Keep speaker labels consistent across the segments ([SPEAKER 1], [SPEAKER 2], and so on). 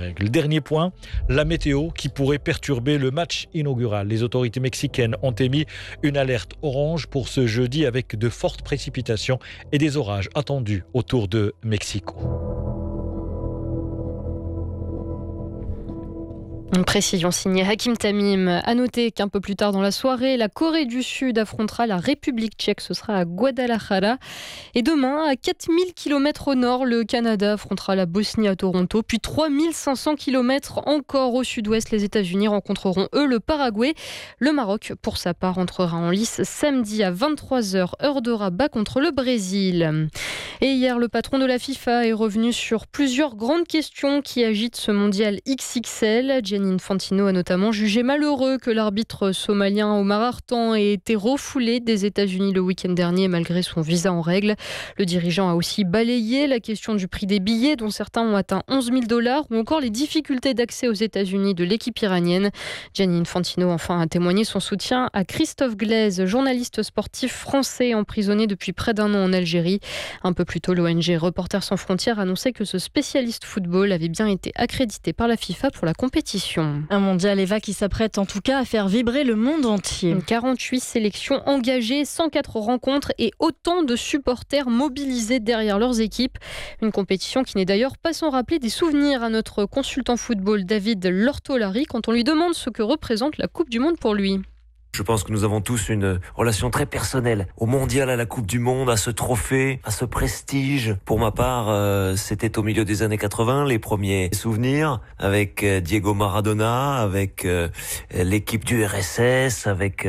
[SPEAKER 1] règles. Dernier point, la météo qui pourrait perturber le match inaugural. Les autorités mexicaines ont émis une alerte orange pour ce jeudi avec de fortes précipitations et des orages attendus autour de Mexico.
[SPEAKER 2] Une précision signée Hakim Tamim. À noter qu'un peu plus tard dans la soirée, la Corée du Sud affrontera la République tchèque. Ce sera à Guadalajara. Et demain, à 4000 km au nord, le Canada affrontera la Bosnie à Toronto. Puis 3500 km encore au sud-ouest, les États-Unis rencontreront eux le Paraguay. Le Maroc, pour sa part, entrera en lice samedi à 23h, heure de Rabat contre le Brésil. Et hier, le patron de la FIFA est revenu sur plusieurs grandes questions qui agitent ce mondial XXL. Gianni Infantino a notamment jugé malheureux que l'arbitre somalien Omar Hartan ait été refoulé des États-Unis le week-end dernier malgré son visa en règle. Le dirigeant a aussi balayé la question du prix des billets dont certains ont atteint $11 000 ou encore les difficultés d'accès aux États-Unis de l'équipe iranienne. Gianni Infantino enfin a témoigné son soutien à Christophe Glaise, journaliste sportif français emprisonné depuis près d'1 an en Algérie. Un peu plus tôt, l'ONG Reporters sans frontières annonçait que ce spécialiste football avait bien été accrédité par la FIFA pour la compétition.
[SPEAKER 3] Un mondial, Eva, qui s'apprête en tout cas à faire vibrer le monde entier.
[SPEAKER 2] 48 sélections engagées, 104 rencontres et autant de supporters mobilisés derrière leurs équipes. Une compétition qui n'est d'ailleurs pas sans rappeler des souvenirs à notre consultant football David Lortolari quand on lui demande ce que représente la Coupe du Monde pour lui.
[SPEAKER 4] Je pense que nous avons tous une relation très personnelle au mondial, à la Coupe du Monde, à ce trophée, à ce prestige. Pour ma part, c'était au milieu des années 80, les premiers souvenirs avec Diego Maradona, avec l'équipe du RSS, avec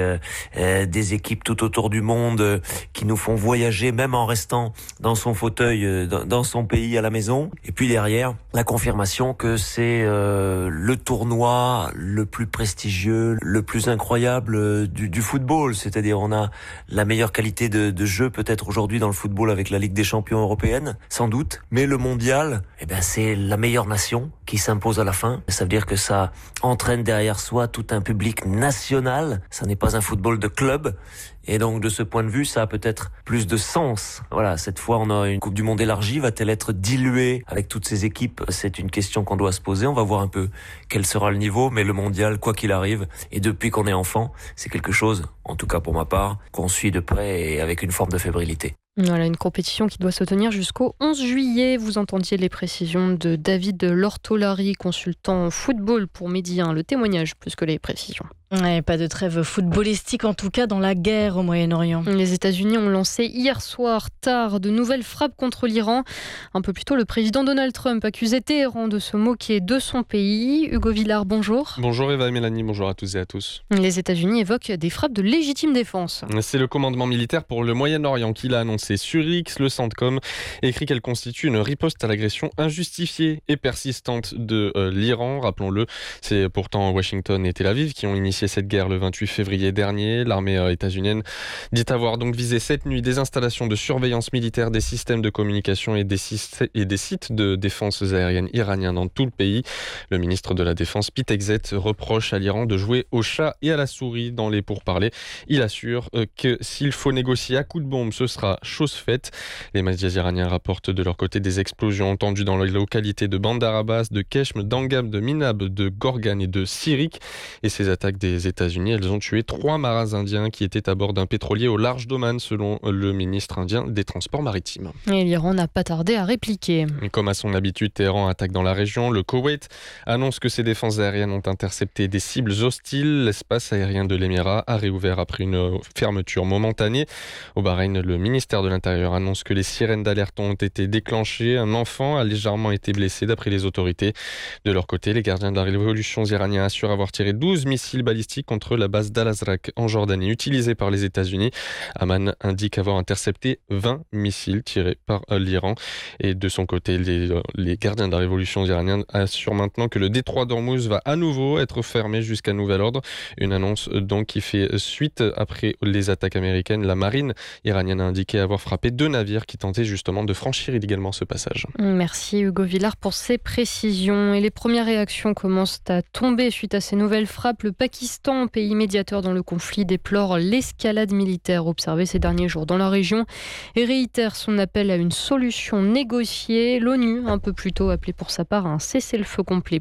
[SPEAKER 4] des équipes tout autour du monde qui nous font voyager même en restant dans son fauteuil, dans son pays à la maison. Et puis derrière, la confirmation que c'est le tournoi le plus prestigieux, le plus incroyable du football, c'est-à-dire on a la meilleure qualité de jeu peut-être aujourd'hui dans le football avec la Ligue des Champions européenne, sans doute, mais le mondial, c'est la meilleure nation qui s'impose à la fin. Ça veut dire que ça entraîne derrière soi tout un public national, ça n'est pas un football de club. Et donc, de ce point de vue, ça a peut-être plus de sens. Voilà, cette fois, on a une Coupe du Monde élargie. Va-t-elle être diluée avec toutes ces équipes ? C'est une question qu'on doit se poser. On va voir un peu quel sera le niveau. Mais le mondial, quoi qu'il arrive, et depuis qu'on est enfant, c'est quelque chose, en tout cas pour ma part, qu'on suit de près et avec une forme de fébrilité.
[SPEAKER 2] Voilà, une compétition qui doit se tenir jusqu'au 11 juillet. Vous entendiez les précisions de David Lortolari, consultant football pour Midi 1. Le témoignage plus que les précisions.
[SPEAKER 3] Ouais, pas de trêve footballistique, en tout cas dans la guerre au Moyen-Orient.
[SPEAKER 2] Les États-Unis ont lancé hier soir tard de nouvelles frappes contre l'Iran. Un peu plus tôt, le président Donald Trump accusait Téhéran de se moquer de son pays. Hugo Villard, bonjour.
[SPEAKER 5] Bonjour Eva et Mélanie, bonjour à tous et à tous.
[SPEAKER 2] Les États-Unis évoquent des frappes de légitime défense.
[SPEAKER 5] C'est le commandement militaire pour le Moyen-Orient qui l'a annoncé sur X. Le CENTCOM écrit qu'elle constitue une riposte à l'agression injustifiée et persistante de l'Iran. Rappelons-le, c'est pourtant Washington et Tel Aviv qui ont initié cette guerre le 28 février dernier. L'armée états-unienne dit avoir donc visé cette nuit des installations de surveillance militaire, des systèmes de communication et des sites de défense aérienne iraniens dans tout le pays. Le ministre de la Défense, Pete Hegseth, reproche à l'Iran de jouer au chat et à la souris dans les pourparlers. Il assure que s'il faut négocier à coups de bombe, ce sera chose faite. Les médias iraniens rapportent de leur côté des explosions entendues dans les localités de Bandar Abbas, de Keshm, d'Angab, de Minab, de Gorgan et de Sirik. Et ces attaques des États-Unis, elles ont tué 3 marins indiens qui étaient à bord d'un pétrolier au large d'Oman, selon le ministre indien des Transports maritimes.
[SPEAKER 2] Et l'Iran n'a pas tardé à répliquer.
[SPEAKER 5] Comme à son habitude, Téhéran attaque dans la région. Le Koweït annonce que ses défenses aériennes ont intercepté des cibles hostiles. L'espace aérien de l'Émirat a réouvert après une fermeture momentanée. Au Bahreïn, le ministère de l'Intérieur annonce que les sirènes d'alerte ont été déclenchées. Un enfant a légèrement été blessé d'après les autorités. De leur côté, les gardiens de la révolution iraniens assurent avoir tiré 12 missiles balistiques contre la base d'Al-Azraq en Jordanie, utilisée par les États-Unis. Amman indique avoir intercepté 20 missiles tirés par l'Iran. Et de son côté, les gardiens de la révolution iranienne assurent maintenant que le détroit d'Ormuz va à nouveau être fermé jusqu'à nouvel ordre. Une annonce donc qui fait suite après les attaques américaines. La marine iranienne a indiqué avoir frappé 2 navires qui tentaient justement de franchir illégalement ce passage.
[SPEAKER 2] Merci Hugo Villard pour ces précisions. Et les premières réactions commencent à tomber suite à ces nouvelles frappes. Le Pakistan, pays médiateur dans le conflit, déplore l'escalade militaire observée ces derniers jours dans la région et réitère son appel à une solution négociée. L'ONU, un peu plus tôt, appelé pour sa part à un cessez-le-feu complet